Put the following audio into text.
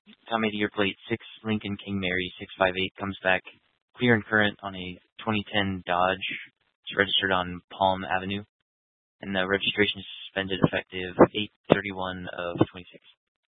Tommy, to your plate, 6 Lincoln King Mary 658 comes back clear and current on a 2010 Dodge. It's registered on Palm Avenue, and the registration is suspended effective 8/31 of 26.